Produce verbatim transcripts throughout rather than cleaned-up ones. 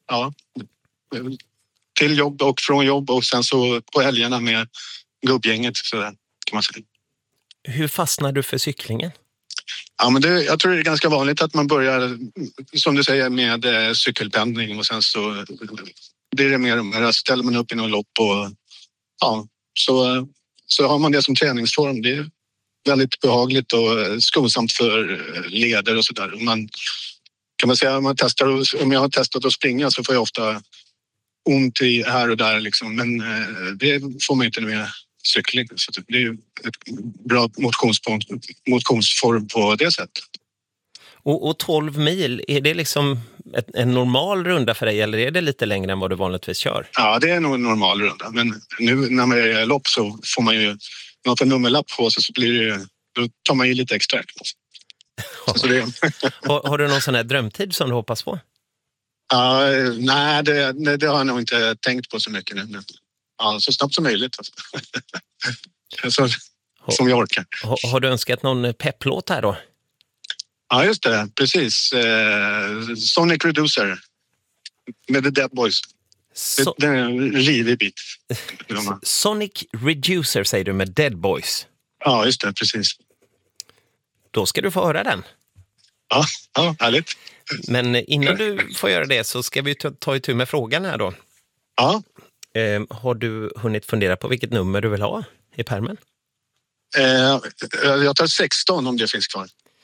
ja, till jobb och från jobb och sen så på helgerna med gubbgänget så där, kan man säga. Hur fastnar du för cyklingen? Ja, men det, jag tror det är ganska vanligt att man börjar, som du säger, med eh, cykelpendling och sen så blir det mer och mer. Ställer man upp i någon lopp och ja, så, så har man det som träningsform. Det är väldigt behagligt och skonsamt för leder och sådär. Man kan man säga, om, man testar, om jag har testat att springa så får jag ofta ont i här och där liksom. Men eh, det får man inte med cykling. Så det är ju ett bra motionsform på det sättet. Och, och tolv mil, är det liksom ett, en normal runda för dig eller är det lite längre än vad du vanligtvis kör? Ja, det är nog en normal runda. Men nu när man är lopp så får man ju något en nummerlapp på sig så blir det, då tar man ju lite extra. Så det... har, har du någon sån här drömtid som du hoppas på? Ja, nej, det, det, det har jag nog inte tänkt på så mycket nu. Men, ja, så snabbt som möjligt. så, som jag orkar. Har, har du önskat någon pepplåt här då? Ja, just det. Precis. Eh, Sonic Reducer med The Dead Boys. So- det, det är en rivig bit. Sonic Reducer säger du med Dead Boys. Ja, just det. Precis. Då ska du få höra den. Ja, ja, härligt. Men innan du får göra det så ska vi ta, ta itu med frågan här då. Ja. Eh, har du hunnit fundera på vilket nummer du vill ha i pärmen? Eh, jag tar sexton om det finns kvar.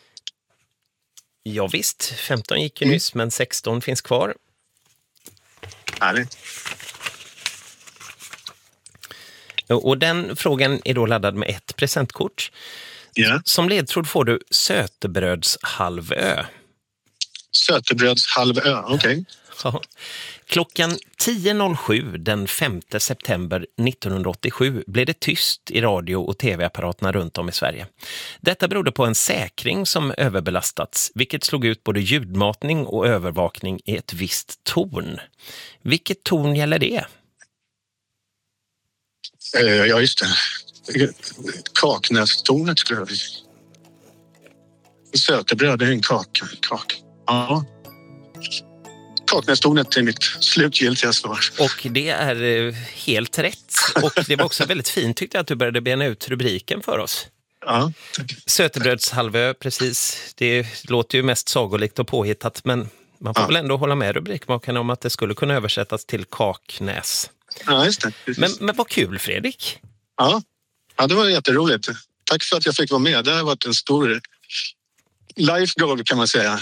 Ja visst, femton gick ju mm. nyss men sexton finns kvar. Härligt. Och den frågan är då laddad med ett presentkort. Yeah. Som ledtråd får du Sötebrödshalvö. Sötebrödshalvö, okej. Okay. Ja. Klockan tio noll sju den femte september nittonhundraåttiosju blev det tyst i radio- och tv-apparaterna runt om i Sverige. Detta berodde på en säkring som överbelastats, vilket slog ut både ljudmatning och övervakning i ett visst torn. Vilket torn gäller det? Uh, ja, just det. Kaknästornet skulle jag vilja. Sötebröd är en kak. kak. Ja. Kaknästornet är mitt slutgiltiga svar. Och det är helt rätt. Och det var också väldigt fint tyckte jag att du började bena ut rubriken för oss. Ja. Sötebrödshalvö, precis. Det låter ju mest sagolikt och påhittat, men man får ja. väl ändå hålla med rubrikmakarna om att det skulle kunna översättas till kaknäs. Ja, just det. Men, men vad kul, Fredrik. Ja. ja, det var jätteroligt. Tack för att jag fick vara med. Det har varit en stor life goal kan man säga.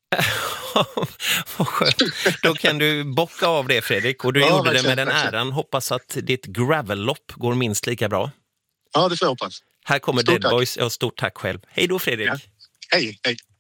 Vad skönt. Då kan du bocka av det, Fredrik. Och du ja, gjorde det med den äran. Hoppas att ditt gravellopp går minst lika bra. Ja, det får jag hoppas. Här kommer Stort Dead tack. Boys. Ja, stort tack själv. Hej då, Fredrik. Ja. Hej, hej.